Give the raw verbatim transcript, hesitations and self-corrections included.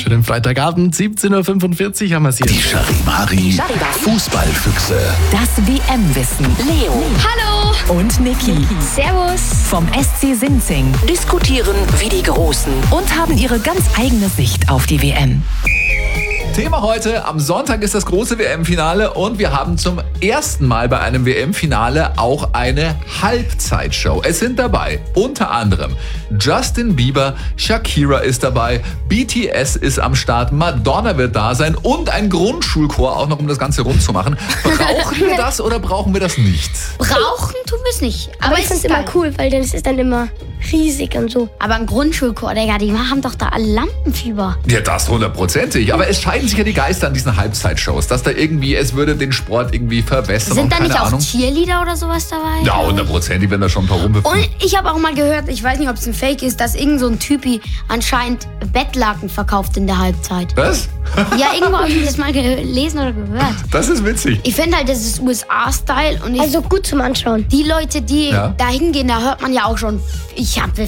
Schönen Freitagabend, siebzehn Uhr fünfundvierzig haben wir es hier. Die Charivari Fußballfüchse. Das W M-Wissen. Leo. Hallo. Und Niki. Servus. Vom S C Sinzing. Diskutieren wie die Großen. Und haben ihre ganz eigene Sicht auf die W M. Thema heute, am Sonntag ist das große W M-Finale und wir haben zum ersten Mal bei einem W M-Finale auch eine Halbzeitshow. Es sind dabei unter anderem Justin Bieber, Shakira ist dabei, B T S ist am Start, Madonna wird da sein und ein Grundschulchor auch noch, um das Ganze rund zu machen. Brauchen wir das oder brauchen wir das nicht? Brauchen tun wir es nicht. Aber, Aber ich es finde es ist immer geil. cool, weil das ist dann immer riesig und so. Aber ein Grundschulchor, Digga, die haben doch da alle Lampenfieber. Ja, das hundertprozentig. Aber es scheiden sich ja die Geister an diesen Halbzeitshows, dass da irgendwie, es würde den Sport irgendwie verbessern. Sind und da keine nicht auch Ahnung. Cheerleader oder sowas dabei? Ja, hundertprozentig, wenn da schon ein paar rumhüpfen. Und ich habe auch mal gehört, ich weiß nicht, ob es ein Fake ist, dass irgend so ein Typi anscheinend Bettlaken verkauft in der Halbzeit. Was? Ja, irgendwo habe ich das mal gelesen oder gehört. Das ist witzig. Ich finde halt, das ist U S A-Style und ich, Also gut zum Anschauen. die Leute, die Ja. da hingehen, da hört man ja auch schon, ich habe